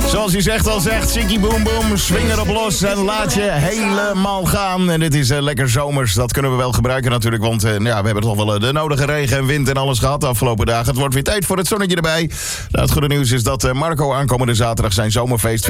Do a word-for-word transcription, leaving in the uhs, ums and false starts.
Zoals hij zegt al zegt, Ziggy Boom Boom, swing erop los en laat je helemaal gaan. En dit is uh, lekker zomers, dat kunnen we wel gebruiken natuurlijk, want uh, ja, we hebben toch wel uh, de nodige regen en wind en alles gehad de afgelopen dagen. Het wordt weer tijd voor het zonnetje erbij. Nou, het goede nieuws is dat uh, Marco aankomende zaterdag zijn zomerfeest